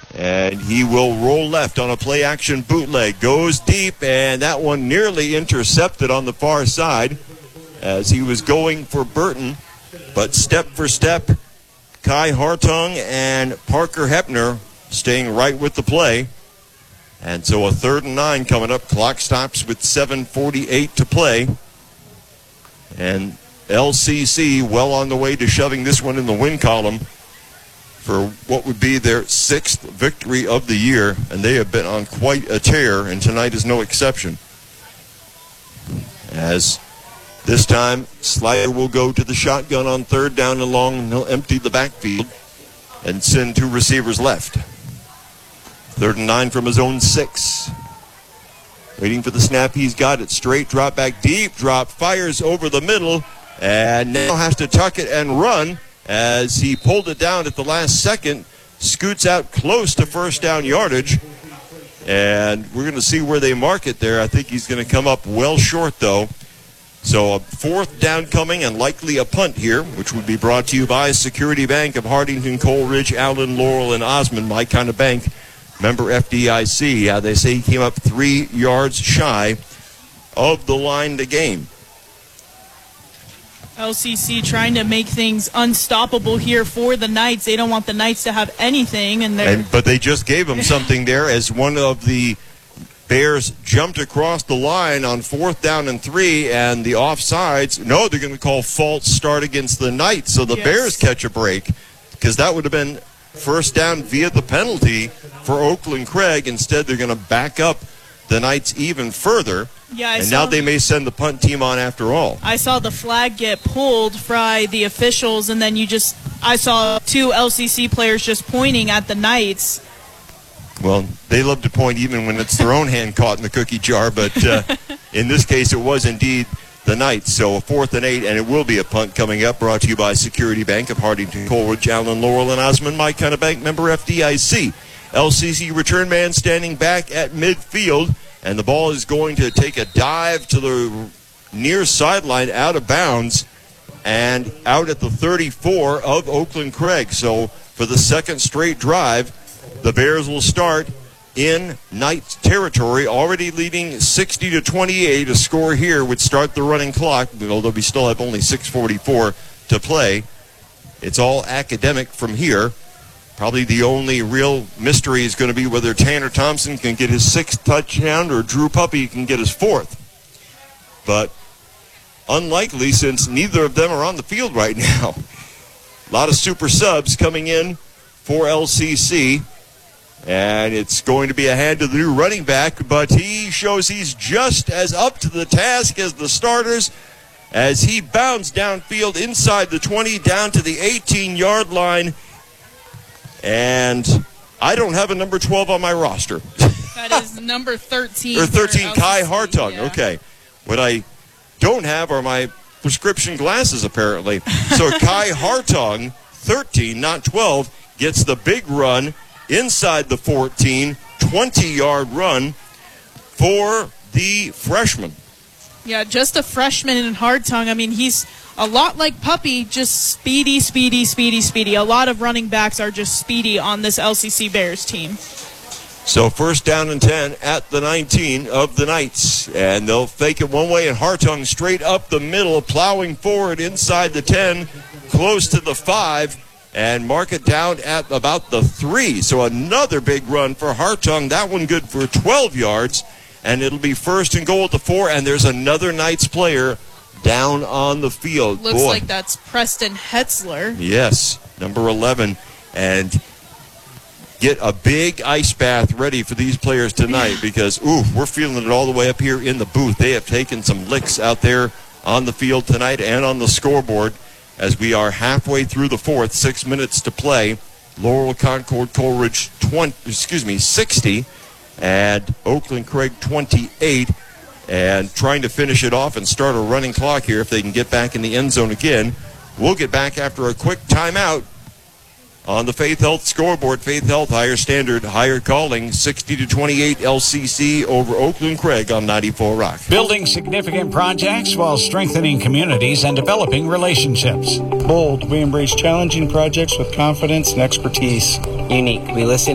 And he will roll left on a play-action bootleg. Goes deep, and that one nearly intercepted on the far side as he was going for Burton. But step for step, Kai Hartung and Parker Hepner staying right with the play. And so a 3rd and 9 coming up. Clock stops with 7:48 to play. And LCC well on the way to shoving this one in the win column for what would be their 6th victory of the year. And they have been on quite a tear, and tonight is no exception. As this time, Slider will go to the shotgun on 3rd down and long, and he'll empty the backfield and send 2 receivers left. 3rd and 9 from his own 6. Waiting for the snap. He's got it. Straight drop back, deep drop, fires over the middle, and now has to tuck it and run as he pulled it down at the last second. Scoots out close to 1st down yardage, and we're going to see where they mark it there. I think he's going to come up well short, though. So a 4th down coming and likely a punt here, which would be brought to you by Security Bank of Hartington, Coleridge, Allen, Laurel, and Osmond. My kind of bank, member FDIC. They say he came up 3 yards shy of the line to gain. LCC trying to make things unstoppable here for the Knights. They don't want the Knights to have anything. But they just gave them something there as one of the Bears jumped across the line on 4th down and 3, and the offsides, no, they're going to call false start against the Knights, so the Bears catch a break, because that would have been 1st down via the penalty for Oakland Craig. Instead, they're going to back up the Knights even further. And now they may send the punt team on after all. I saw the flag get pulled by the officials, and then I saw 2 LCC players just pointing at the Knights. Well, they love to point even when it's their own hand caught in the cookie jar, but in this case it was indeed the Knights. So a 4th and 8, and it will be a punt coming up, brought to you by Security Bank of Hartington, Coleridge, Allen, Laurel, and Osmond. My kind of bank, member FDIC. LCC return man standing back at midfield, and the ball is going to take a dive to the near sideline out of bounds and out at the 34 of Oakland Craig. So for the 2nd straight drive, the Bears will start in Knights territory, already leading 60-28. A score here would start the running clock, although we still have only 6:44 to play. It's all academic from here. Probably the only real mystery is going to be whether Tanner Thompson can get his 6th touchdown or Drew Puppy can get his 4th. But unlikely, since neither of them are on the field right now. A lot of super subs coming in for LCC. And it's going to be a hand to the new running back, but he shows he's just as up to the task as the starters as he bounds downfield inside the 20 down to the 18-yard line. And I don't have a number 12 on my roster. That is number 13. Or 13, Kai Hartung. Yeah. Okay. What I don't have are my prescription glasses, apparently. So Kai Hartung, 13, not 12, gets the big run inside the 14, 20-yard run for the freshman. Yeah, just a freshman in Hartung. I mean, he's a lot like Puppy, just speedy. A lot of running backs are just speedy on this LCC Bears team. So 1st down and 10 at the 19 of the Knights. And they'll fake it one way, and Hartung straight up the middle, plowing forward inside the 10, close to the 5. And mark it down at about the 3. So another big run for Hartung. That one good for 12 yards. And it'll be 1st and goal at the 4. And there's another Knights player down on the field. Looks like that's Preston Hetzler. Yes, number 11. And get a big ice bath ready for these players tonight because, we're feeling it all the way up here in the booth. They have taken some licks out there on the field tonight and on the scoreboard. As we are halfway through the 4th, 6 minutes to play. Laurel, Concord, Coleridge 60, and Oakland Craig 28. And trying to finish it off and start a running clock here if they can get back in the end zone again. We'll get back after a quick timeout on the Faith Health scoreboard. Faith Health, higher standard, higher calling, 60-28 LCC over Oakland Craig on 94 Rock. Building significant projects while strengthening communities and developing relationships. Bold, we embrace challenging projects with confidence and expertise. Unique, we listen